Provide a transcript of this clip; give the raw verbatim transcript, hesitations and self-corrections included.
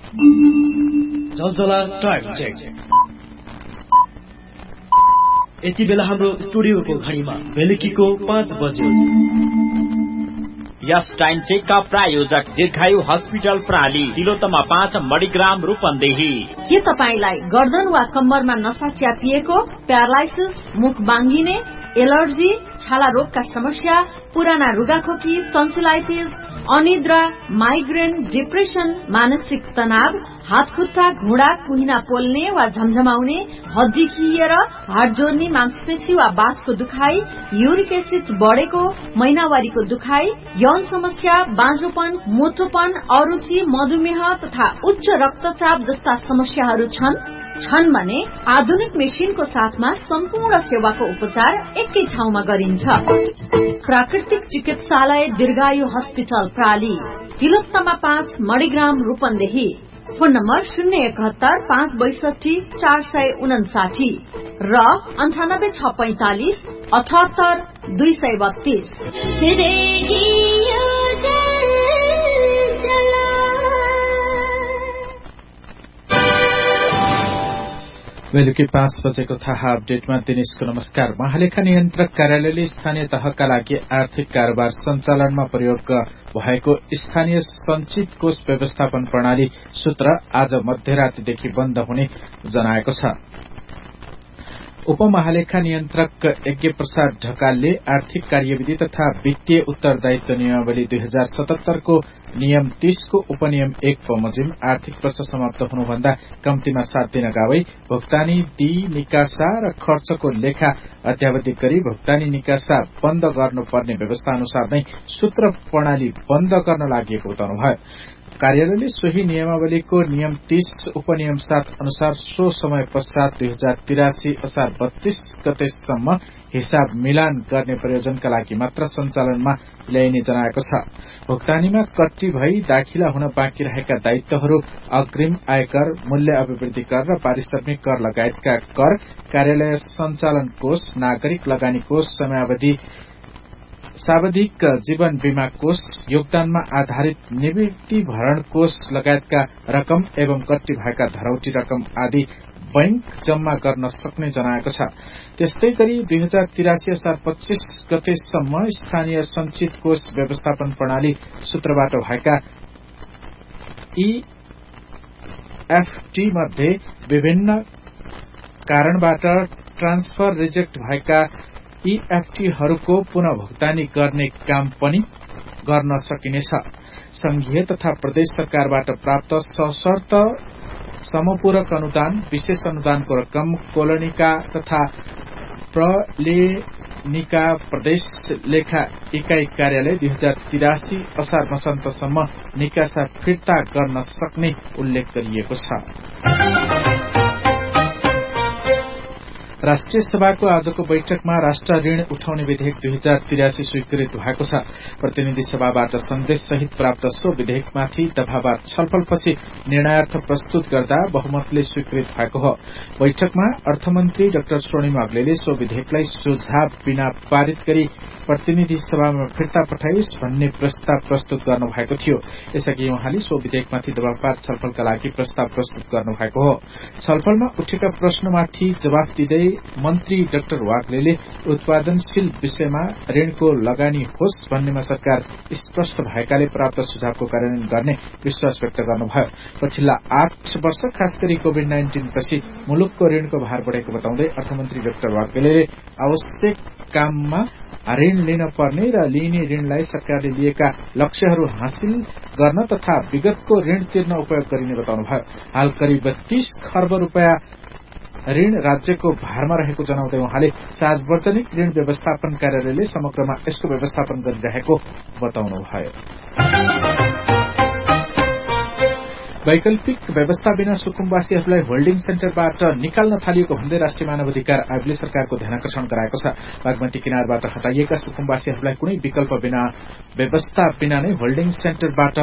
जलजला time check. यति बेला हाम्रो स्टुडियोको घडीमा बेलुकीको पाँच बज्यो। यस टाइम चेकका प्रायोजक दीर्घायु हस्पिटल प्राली, तिलोत्तमा पाँच, मणिग्राम, रूपन्देही। के तपाईलाई गर्दन वा कम्मरमा नसा च्यापिएको, प्यारालाइसिस, मुख बाङ्गिने, एलर्जी, छाला रोगका समस्या, पुराना रुगाखोकी, टन्सिलाइटिस, अनिद्रा, माइग्रेन, डिप्रेसन, मानसिक तनाव, हात खुट्टा, घुँडा, कुहिना पोल्ने वा झमझमाउने, हड्डी खिएर, हाड जोड्ने, मांसपेशी वा बाथको दुखाइ, युरिक एसिड बढेको, महिनावारीको दुखाइ, यौन समस्या, बाँझोपन, मोटोपन, अरुचि, मधुमेह तथा उच्च रक्तचाप जस्ता समस्याहरू छन् छन् भने आधुनिक मेसिनको साथमा सम्पूर्ण सेवाको उपचार एकै ठाउँमा गरिन्छ। प्राकृतिक चिकित्सालय दीर्घायु हस्पिटल प्राली, तिलोत्तमा पाँच, मणिग्राम, रूपन्देही। फोन नम्बर शून्य एकहत्तर पाँच बैसठी चार सय उनासाठी र अन्ठानब्बे छ पैंतालिस अठहत्तर दुई सय बत्तीस। बेलुकी पाँच बजेको थाहा अपडेटमा दिनेशको नमस्कार। महालेखा नियन्त्रक कार्यालयले स्थानीय तहका लागि आर्थिक कारोबार सञ्चालनमा प्रयोग भएको स्थानीय संचित कोष व्यवस्थापन प्रणाली सूत्र आज मध्यरातीदेखि बन्द हुने जनाएको छ। उपमहालेखा नियन्त्रक यज्ञ प्रसाद ढकालले आर्थिक कार्यविधि तथा वित्तीय उत्तरदायित्व नियमावली दुई हजार सतहत्तर को नियम तीस को उपनियम एक बमोजिम आर्थिक वर्ष समाप्त हुनुभन्दा कम्तीमा सात दिन अगावै भुक्तानी दी निकासा र खर्चको लेखा अध्यावधिक गरी भुक्तानी निकासा बन्द गर्नुपर्ने व्यवस्था अनुसार नै सूत्र प्रणाली बन्द गर्न लागि बताउनुभयो। कार्यालयले सोही नियमावलीको नियम तीस उपनियम सात अनुसार सो समय पश्चात दुई हजार तिरासी असार बत्तीस गतेसम्म हिसाब मिलान गर्ने प्रयोजनका लागि मात्र सञ्चालनमा ल्याइने जनाएको छ। भुक्तानीमा कट्टी भई दाखिला हुन बाँकी रहेका दायित्वहरू अग्रिम आयकर, मूल्य अभिवृद्धि कर र पारिश्रमिक कर लगायतका कर, कार्यालय सञ्चालन कोष, नागरिक लगानी कोष, समयावधि सावधिक जीवन बीमा कोष, योगदानमा आधारित निवृत्ति भरण कोष लगायतका रकम एवं कट्टी भएका धरौटी रकम आदि बैंक जम्मा गर्न सक्ने जनाएको छ। त्यस्तै गरी दुई हजार तिरासी असार पच्चीस गतेसम्म स्थानीय संचित कोष व्यवस्थापन प्रणाली सूत्रबाट भएका ईएफटी मध्ये विभिन्न कारणबाट ट्रान्सफर रिजेक्ट भएका ईएफटीहरूको पुनः भुक्तानी गर्ने काम पनि गर्न सकिनेछ। संघीय तथा प्रदेश सरकारबाट प्राप्त सशर्त समपूरक अनुदान, विशेष अनुदानको रकम, कोलोनिका तथा प्रलेनिका प्रदेश लेखा इकाई कार्यालय दुई हजार तिरासी असार मसान्तसम्म निकासा फिर्ता गर्न सक्ने उल्लेख गरिएको छ। राष्ट्रिय सभाको आजको बैठकमा राष्ट्र ऋण उठाउने विधेयक दुई हजार तिरासी स्वीकृत भएको छ। प्रतिनिधि सभाबाट सन्देश सहित प्राप्त सो विधेयकमाथि दफावार छलफलपछि निर्णयार्थ प्रस्तुत गर्दा बहुमतले स्वीकृत भएको हो। बैठकमा अर्थमन्त्री डाक्टर स्वर्णिम अग्लेले सो विधेयकलाई सुझाव बिना पारित गरी प्रतिनिधि सभामा फिर्ता पठाइयोस् भन्ने प्रस्ताव प्रस्तुत गर्नु भएको थियो। यसअघि उहाँले सो विधेयकमाथि दफावार छलफलका लागि प्रस्ताव प्रस्तुत गर्नु भएको हो। छलफलमा उठेका प्रश्नमाथि जवाफ दिँदै मन्त्री डाक्टर वाग्लेले उत्पादनशील विषयमा ऋणको लगानी होस् भन्नेमा सरकार स्पष्ट भएकाले प्राप्त सुझावको कार्यान्वयन गर्ने विश्वास व्यक्त गर्नुभयो। पछिल्ला आठ वर्ष खास गरी कोविड नाइन्टीन पछि मुलुकको ऋणको भार बढेको बताउँदै अर्थमन्त्री डाक्टर वाग्लेले आवश्यक काममा ऋण लिन पर्ने र लिइने ऋणलाई सरकारले लिएका लक्ष्यहरू हासिल गर्न तथा विगतको ऋण तिर्न उपयोग गरिने बताउनुभयो। हाल करिब तीस खर्ब रूपियाँ ऋण राज्यको भारमा रहेको जनाउँदै उहाँले सार्वजनिक ऋण व्यवस्थापन कार्यालयले समग्रमा यसको व्यवस्थापन गरिरहेको बताउनुभयो। वैकल्पिक व्यवस्था बिना सुकुम्बासीहरूलाई होल्डिङ सेन्टरबाट निकाल्न थालिएको भन्दै राष्ट्रिय मानव अधिकार आयोगले सरकारको ध्यानाकर्षण गराएको छ। बागमती किनारबाट हटाइएका सुकुम्बासीहरूलाई कुनै विकल्प बिना व्यवस्था बिना नै होल्डिङ सेन्टरबाट